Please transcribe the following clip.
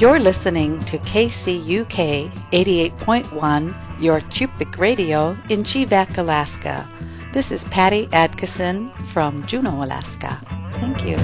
You're listening to KCUK 88.1, your Chupik Radio in Chivak, Alaska. This is Patty Adkison from Juneau, Alaska. Thank you.